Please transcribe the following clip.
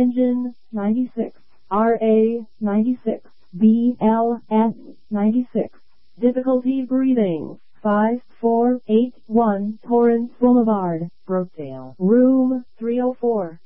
Engine 96, RA 96, BLS 96. Difficulty breathing 5481 Torrance Boulevard, Brookdale. Room 304.